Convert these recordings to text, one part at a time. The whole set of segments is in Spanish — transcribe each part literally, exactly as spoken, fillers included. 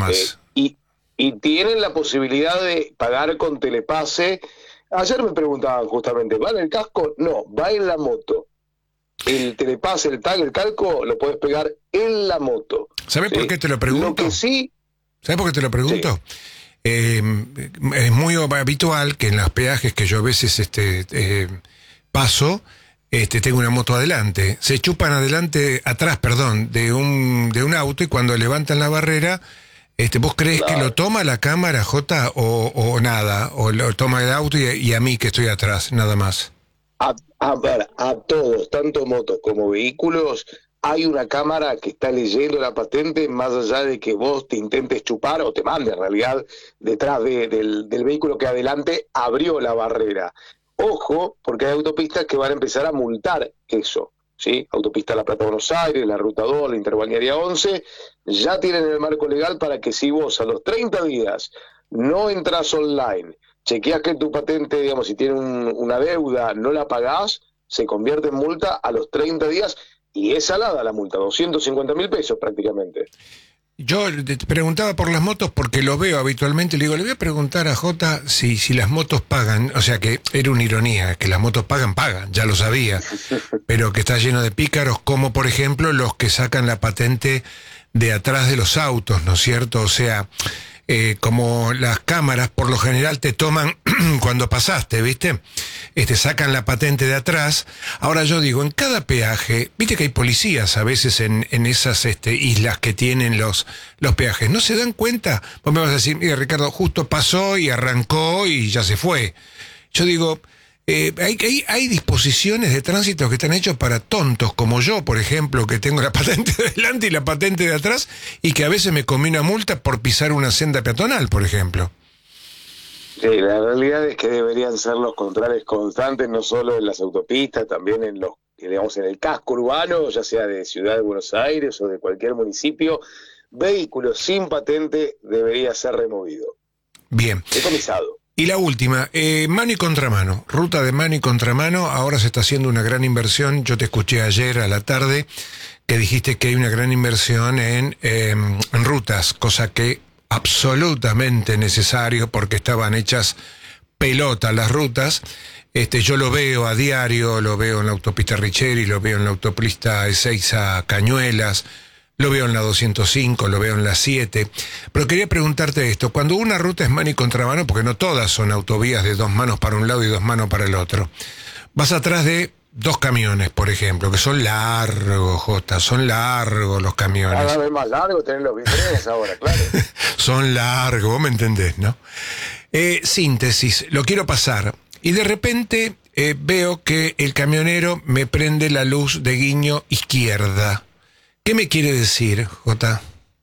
más. Eh, y, y tienen la posibilidad de pagar con telepase. Ayer me preguntaban justamente, ¿va en el casco? No, va en la moto. El telepase, el tag, el calco, lo puedes pegar en la moto. ¿Sabes ¿sí? por qué te lo pregunto? Lo que sí... ¿Sabes por qué te lo pregunto? Sí. Eh, es muy habitual que en los peajes que yo a veces este, eh, paso, este, tengo una moto adelante. Se chupan adelante, atrás, perdón, de un, de un auto y cuando levantan la barrera, este, ¿vos crees claro. que lo toma la cámara, Jota, o, o nada? ¿O lo toma el auto y, y a mí que estoy atrás, nada más? A, a ver, a todos, tanto motos como vehículos, hay una cámara que está leyendo la patente más allá de que vos te intentes chupar o te mande en realidad detrás de, del, del vehículo que adelante abrió la barrera. Ojo, porque hay autopistas que van a empezar a multar eso, ¿sí? Autopista La Plata-Buenos Aires, la Ruta dos, la Interbalnearia once, ya tienen el marco legal para que si vos a los treinta días no entras online, chequeas que tu patente, digamos, si tiene un, una deuda, no la pagás, se convierte en multa a los treinta días y es salada la multa, doscientos cincuenta mil pesos prácticamente. Yo te preguntaba por las motos porque lo veo habitualmente, le digo, le voy a preguntar a Jota si, si las motos pagan, o sea que era una ironía, que las motos pagan, pagan, ya lo sabía, pero que está lleno de pícaros, como por ejemplo los que sacan la patente de atrás de los autos, ¿no es cierto? O sea... Eh, como las cámaras por lo general te toman cuando pasaste, ¿viste? Este, sacan la patente de atrás. Ahora yo digo, en cada peaje, viste que hay policías a veces en, en esas este, islas que tienen los, los peajes. ¿No se dan cuenta? Vos me vas a decir, mira Ricardo, justo pasó y arrancó y ya se fue. Yo digo... Eh, hay, hay, hay disposiciones de tránsito que están hechos para tontos como yo, por ejemplo, que tengo la patente de adelante y la patente de atrás y que a veces me comí una multa por pisar una senda peatonal, por ejemplo. Sí, la realidad es que deberían ser los controles constantes, no solo en las autopistas, también en los, digamos, en el casco urbano, ya sea de Ciudad de Buenos Aires o de cualquier municipio. Vehículos sin patente debería ser removido. Bien. Decomisado. Y la última, eh, mano y contramano, ruta de mano y contramano, ahora se está haciendo una gran inversión, yo te escuché ayer a la tarde que dijiste que hay una gran inversión en, eh, en rutas, cosa que absolutamente necesario porque estaban hechas pelota las rutas, este, yo lo veo a diario, lo veo en la autopista Richeri, lo veo en la autopista Ezeiza Cañuelas, lo veo en la doscientos cinco, lo veo en la siete, pero quería preguntarte esto, cuando una ruta es mano y contramano, porque no todas son autovías de dos manos para un lado y dos manos para el otro, vas atrás de dos camiones, por ejemplo, que son largos, Jota, son largos los camiones. Cada vez más largos tener los bitrenes ahora, claro. Son largos, vos me entendés, ¿no? Eh, síntesis, lo quiero pasar, y de repente eh, veo que el camionero me prende la luz de guiño izquierda. ¿Qué me quiere decir, Jota?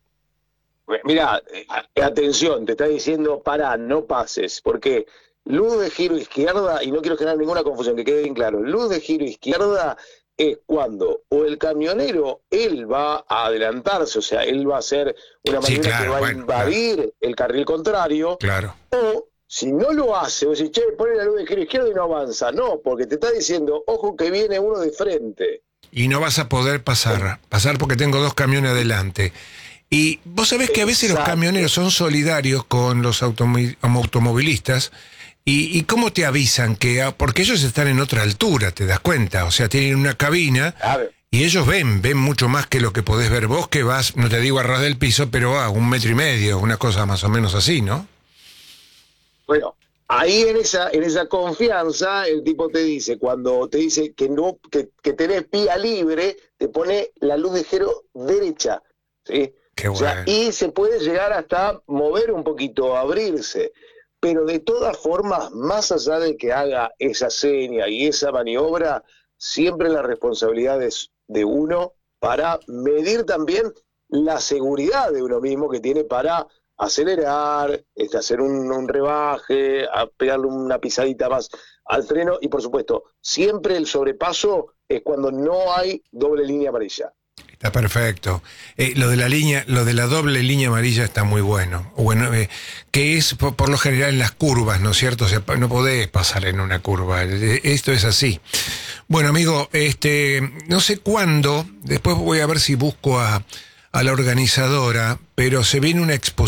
Mira, atención, te está diciendo para, no pases, porque luz de giro izquierda, y no quiero generar ninguna confusión, que quede bien claro, luz de giro izquierda es cuando o el camionero, él va a adelantarse, o sea, él va a hacer una maniobra sí, claro, que va bueno, a invadir claro. el carril contrario, claro. o si no lo hace, o si, che, pone la luz de giro izquierda y no avanza, no, porque te está diciendo, ojo que viene uno de frente. Y no vas a poder pasar, pasar porque tengo dos camiones adelante. Y vos sabés que a veces Exacto. los camioneros son solidarios con los automo- automovilistas. Y, ¿Y cómo te avisan? que Porque ellos están en otra altura, ¿te das cuenta? O sea, tienen una cabina y ellos ven, ven mucho más que lo que podés ver vos, que vas, no te digo a ras del piso, pero a un metro y medio, una cosa más o menos así, ¿no? Bueno. Ahí en esa en esa confianza el tipo te dice, cuando te dice que no que, que tenés vía libre, te pone la luz de giro derecha, ¿sí? Qué bueno. O sea, y se puede llegar hasta mover un poquito, abrirse, pero de todas formas, más allá de que haga esa seña y esa maniobra, siempre la responsabilidad es de uno para medir también la seguridad de uno mismo que tiene para acelerar, este, hacer un, un rebaje, a pegarle una pisadita más al freno y por supuesto, siempre el sobrepaso es cuando no hay doble línea amarilla. Está perfecto. Eh, lo de la línea, lo de la doble línea amarilla está muy bueno. Bueno, eh, que es por, por lo general en las curvas, ¿no es cierto? O sea, no podés pasar en una curva. Esto es así. Bueno, amigo, este, no sé cuándo, después voy a ver si busco a, a la organizadora, pero se viene una exposición